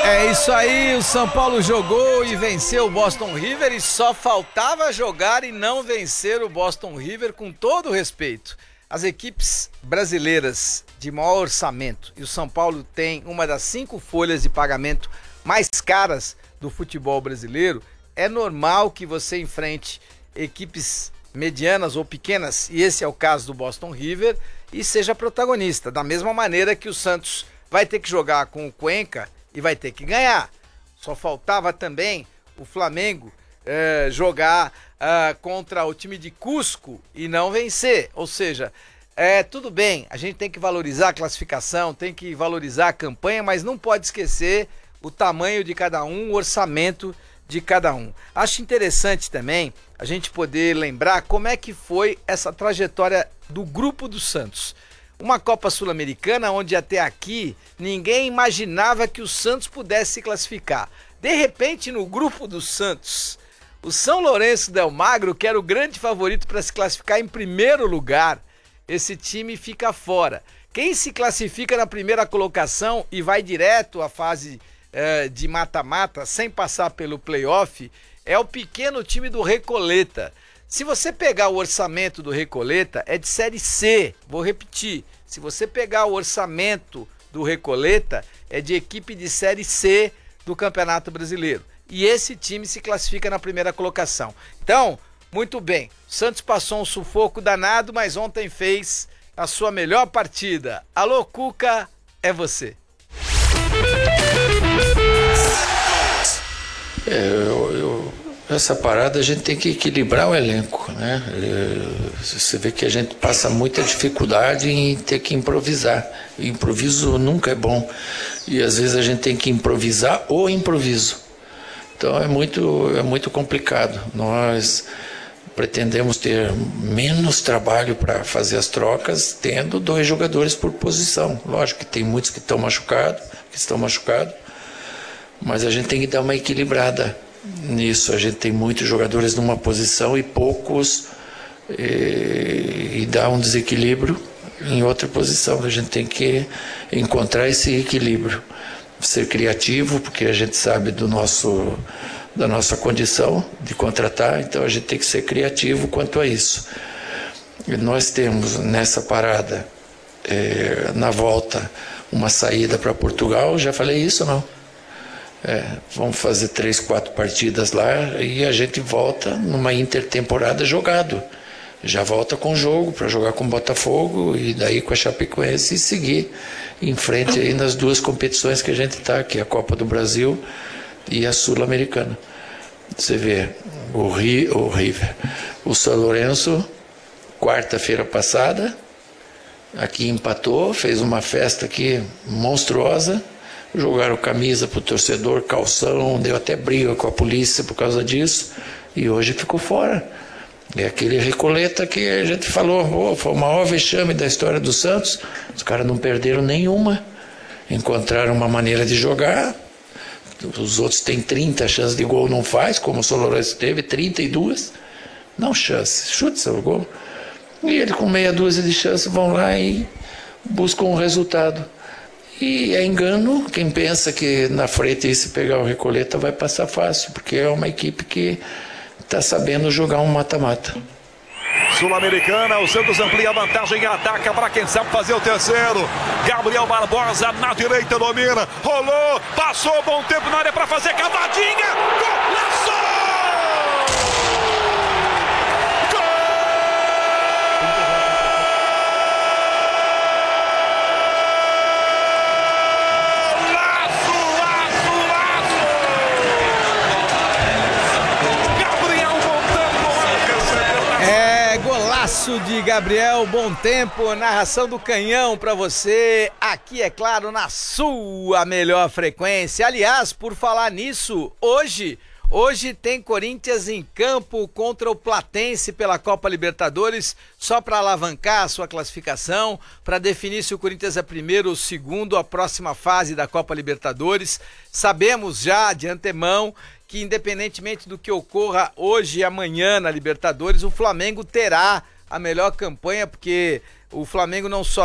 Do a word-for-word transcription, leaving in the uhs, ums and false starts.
É isso aí, o São Paulo jogou e venceu o Boston River e só faltava jogar e não vencer o Boston River, com todo o respeito. As equipes brasileiras de maior orçamento, e o São Paulo tem uma das cinco folhas de pagamento mais caras do futebol brasileiro, é normal que você enfrente equipes medianas ou pequenas, e esse é o caso do Boston River, e seja protagonista, da mesma maneira que o Santos vai ter que jogar com o Cuenca e vai ter que ganhar. Só faltava também o Flamengo eh, jogar eh, contra o time de Cusco e não vencer. Ou seja, é, tudo bem, a gente tem que valorizar a classificação, tem que valorizar a campanha, mas não pode esquecer o tamanho de cada um, o orçamento de cada um. Acho interessante também a gente poder lembrar como é que foi essa trajetória do grupo do Santos. Uma Copa Sul-Americana onde até aqui ninguém imaginava que o Santos pudesse se classificar. De repente, no grupo do Santos, o São Lourenço del Magro, que era o grande favorito para se classificar em primeiro lugar, esse time fica fora. Quem se classifica na primeira colocação e vai direto à fase eh, de mata-mata, sem passar pelo playoff, é o pequeno time do Recoleta. Se você pegar o orçamento do Recoleta, é de Série C, vou repetir, se você pegar o orçamento do Recoleta, é de equipe de Série C do Campeonato Brasileiro. E esse time se classifica na primeira colocação. Então, muito bem, o Santos passou um sufoco danado, mas ontem fez a sua melhor partida. Alô, Cuca, é você. É, eu... eu... Essa parada a gente tem que equilibrar o elenco, né? Você vê que a gente passa muita dificuldade em ter que improvisar. O improviso nunca é bom. E às vezes a gente tem que improvisar o improviso. Então é muito, é muito complicado. Nós pretendemos ter menos trabalho para fazer as trocas, tendo dois jogadores por posição. Lógico que tem muitos que estão machucados, que estão machucados, mas a gente tem que dar uma equilibrada nisso. A gente tem muitos jogadores numa posição e poucos, e, e dá um desequilíbrio em outra posição. A gente tem que encontrar esse equilíbrio, ser criativo, porque a gente sabe do nosso, da nossa condição de contratar, então a gente tem que ser criativo quanto a isso. E nós temos nessa parada, é, na volta, uma saída para Portugal. Já falei isso ou não? É, vamos fazer três, quatro partidas lá e a gente volta numa intertemporada jogado. Já volta com jogo para jogar com o Botafogo e daí com a Chapecoense e seguir em frente aí nas duas competições que a gente está, que é a Copa do Brasil e a Sul-Americana. Você vê, o, Ri, o River, o São Lourenço, quarta-feira passada, aqui empatou, fez uma festa aqui monstruosa. Jogaram camisa pro torcedor, calção, deu até briga com a polícia por causa disso, e hoje ficou fora. É aquele Recoleta que a gente falou, oh, foi o maior vexame da história do Santos. Os caras não perderam nenhuma, encontraram uma maneira de jogar. Os outros têm trinta chances de gol, não faz, como o São Lourenço teve, trinta e duas, não chance, chute seu gol. E ele com meia dúzia de chances vão lá e buscam um resultado. E é engano quem pensa que na frente, se pegar o Recoleta, vai passar fácil, porque é uma equipe que está sabendo jogar um mata-mata. Sul-Americana, o Santos amplia a vantagem e ataca para quem sabe fazer o terceiro. Gabriel Barbosa na direita domina, rolou, passou, bom tempo na área para fazer cavadinha, golaço! De Gabriel, bom tempo, narração do Canhão pra você, aqui é claro, na sua melhor frequência. Aliás, por falar nisso, hoje, hoje tem Corinthians em campo contra o Platense pela Copa Libertadores, só para alavancar a sua classificação, para definir se o Corinthians é primeiro ou segundo a próxima fase da Copa Libertadores. Sabemos já de antemão que, independentemente do que ocorra hoje e amanhã na Libertadores, o Flamengo terá a melhor campanha, porque o Flamengo não só